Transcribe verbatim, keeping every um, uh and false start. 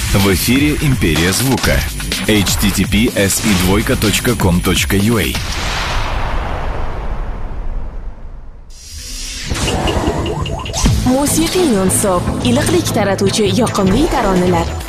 В эфире «Империя звука». эйч ти ти пи эс и двойка точка ком точка ю а. Musiqiy non-stop, iliqlik taratuvchi yoqimli taronalar.